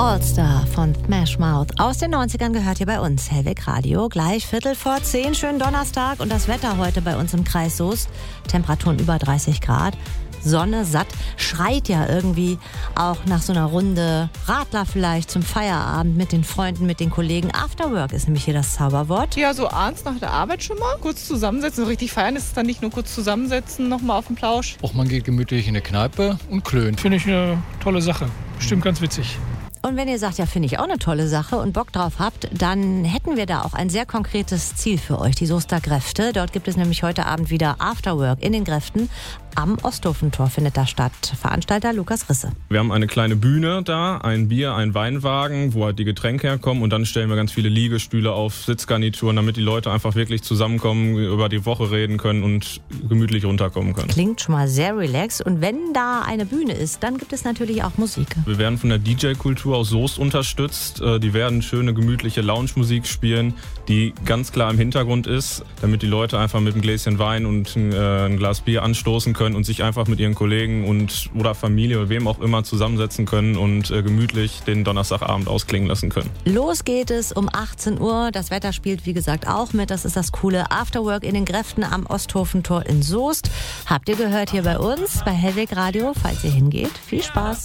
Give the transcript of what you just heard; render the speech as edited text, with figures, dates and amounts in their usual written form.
All-Star von Smash Mouth aus den 90ern gehört hier bei uns. Hellweg Radio, gleich 10:15, schönen Donnerstag und das Wetter heute bei uns im Kreis Soest. Temperaturen über 30 Grad, Sonne satt, schreit ja irgendwie auch nach so einer Runde Radler vielleicht zum Feierabend mit den Freunden, mit den Kollegen. Afterwork ist nämlich hier das Zauberwort. Ja, so abends nach der Arbeit schon mal kurz zusammensetzen. So richtig feiern ist es dann nicht nur kurz zusammensetzen, nochmal auf den Plausch. Auch man geht gemütlich in eine Kneipe und klönt. Finde ich eine tolle Sache. Bestimmt ganz witzig. Und wenn ihr sagt, ja, finde ich auch eine tolle Sache und Bock drauf habt, dann hätten wir da auch ein sehr konkretes Ziel für euch, die Soester Gräfte. Dort gibt es nämlich heute Abend wieder Afterwork in den Gräften. Am Osthofentor findet das statt. Veranstalter Lukas Risse. Wir haben eine kleine Bühne da, ein Bier, ein Weinwagen, wo halt die Getränke herkommen. Und dann stellen wir ganz viele Liegestühle auf, Sitzgarnituren, damit die Leute einfach wirklich zusammenkommen, über die Woche reden können und gemütlich runterkommen können. Klingt schon mal sehr relaxed. Und wenn da eine Bühne ist, dann gibt es natürlich auch Musik. Wir werden von der DJ-Kultur aus Soest unterstützt. Die werden schöne, gemütliche Lounge-Musik spielen, die ganz klar im Hintergrund ist, damit die Leute einfach mit einem Gläschen Wein und ein Glas Bier anstoßen können und sich einfach mit ihren Kollegen oder Familie oder wem auch immer zusammensetzen können und gemütlich den Donnerstagabend ausklingen lassen können. Los geht es um 18 Uhr. Das Wetter spielt, wie gesagt, auch mit. Das ist das coole Afterwork in den Gräften am Osthofentor in Soest. Habt ihr gehört hier bei uns, bei Hellweg Radio. Falls ihr hingeht, viel Spaß.